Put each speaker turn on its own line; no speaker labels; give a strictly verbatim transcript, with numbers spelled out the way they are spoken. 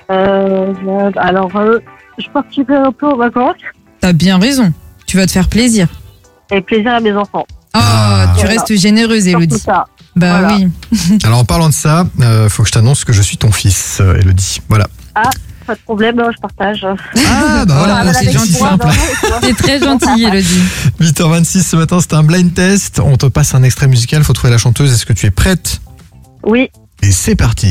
Euh, alors, euh, je partirai un peu en vacances
T'as bien raison. Tu vas te faire plaisir.
et plaisir à mes enfants.
Ah,
Ah.
tu
Voilà.
restes généreuse,
Surtout
Elodie.
ça.
Bah
Voilà.
oui.
Alors en parlant de ça, euh, faut que je t'annonce que je suis ton fils, euh, Elodie. Voilà.
Pas de problème, hein, je partage.
Ah bah voilà,
Ah,
c'est
avec
gentil
moi,
simple.
T'es très gentille, Elodie.
huit heures vingt-six ce matin, c'était un blind test. On te passe un extrait musical, faut trouver la chanteuse. Est-ce que tu es prête?
Oui.
Et c'est parti.